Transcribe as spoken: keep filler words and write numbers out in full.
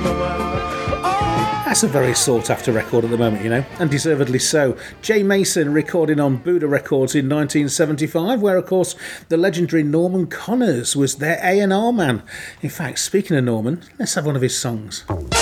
That's a very sought-after record at the moment, you know, and deservedly so. Jay Mason recording on Buddha Records in nineteen seventy-five, where, of course, the legendary Norman Connors was their A and R man. In fact, speaking of Norman, let's have one of his songs.